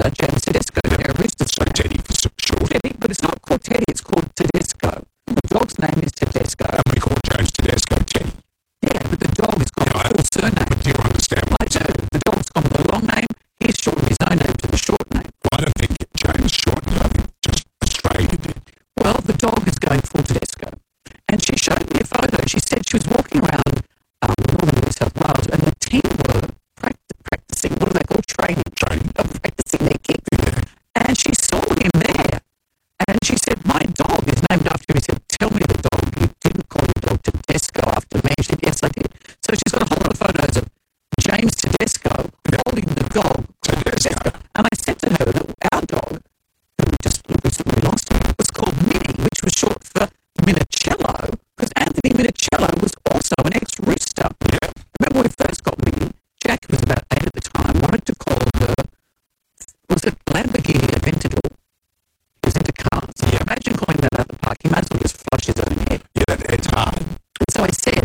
rooster, James Tedesco. They're a rooster. So Teddy for short. Teddy, but it's not called Teddy, it's called Tedesco. The dog's name is Tedesco. And we call James Tedesco Teddy. Yeah, but the dog has got a full surname. But do you understand what I do. The dog's gone with a long name. He's shortened his own name to the short name. Well, I don't think James shortened it. I think just Australia did. Well, the dog is going full Tedesco. And she showed me a photo. She said she was walking around northern New South Wales and the team were practicing, what do they call training? Practicing their kick. Yeah. And she saw him there. And she said, my dog is named after him. He said, tell me the dog. You didn't call your dog Tedesco after me. She said, yes, I did. So she's got a whole lot of photos of James Tedesco holding the dog. Tedesco. And I said to her that our dog, who we just recently lost, was called Minnie, which was short for Minicello, because Anthony Minicello was also an ex-rooster. Yeah. Remember when we first got Minnie, Jack was about 8 at the time, wanted to call her, was it Lamborghini Aventador? He was into cars. Yeah. Imagine calling that out the park. He might as well just flush his own head. Yeah, it's hard. And so I said,